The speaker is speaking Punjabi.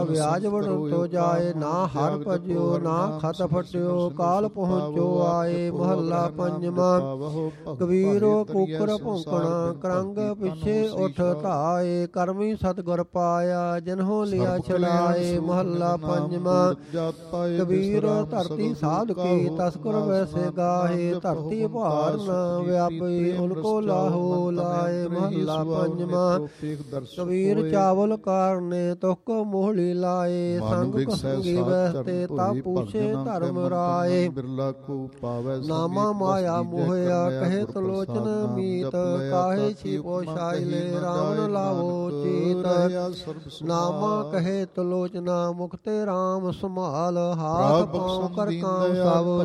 ਵਿਆਜ ਵੜਨ ਤੋ ਜਾਏ। ਨਾ ਹਰ ਭਜਿਓ ਨਾ ਖਤ ਫਟਿਓ ਕਾਲ ਪਹੁੰਚੋ ਆਏ। ਮਹੱਲਾ ਪੰਜਵਾਂ। ਕਬੀਰੋ ਕੂਕਰ ਭੌਂਕਣਾ ਕਰੰਗ ਪਿੱਛੇ ਉਠ ਧਾਏ। ਕਰਮੀ ਸਤਿਗੁਰ ਪਾਇਆ ਜਿਨਹੁ ਲਿਆ ਛੁਡਾਏ। ਮਹੱਲਾ ਪੰਜਵਾਂ। ਕਬੀਰ ਧਰਤੀ ਸਾਧ ਕੀ ਤਸਕਰ ਵੈਸੇ ਗਾਹੇ। ਧਰਤੀ ਭਾਰ ਨ ਵਿਆਪੀ ਉਨਕੋ ਲਾਹੋ ਲਾਏ। ਮਹੱਲਾ ਪੰਜਵਾਂ। ਕਬੀਰ ਚਾਵਲ ਕਾਰਨੇ ਤੁਕ ਮੋਹਲੀ ਲਾਏ। ਸੰਗ ਸੰਗੀ ਵੈਸਤੇ ਤਾ ਪੂਛੇ ਧਰਮ ਰਾਏ। ਨਾਮਾ ਮਾਇਆ ਮੋਹਿਆ ਕਹੇ ਤਲੋਚਨ ਮੀਤ। ਕਾਹੇ ਛੀ ਪੋਸ਼ਾਇਲੇ ਰਾਮ ਲਾਵੋ ਚੀਤ। ਨਾਮਾ ਕਹੇ ਤਲੋਚਨਾ ਮੁਕਤੇ ਰਾਮ ਸੰਭਾਲ। ਹਾਥ ਪਾਉ ਕਰ ਕਾਮ ਸਭ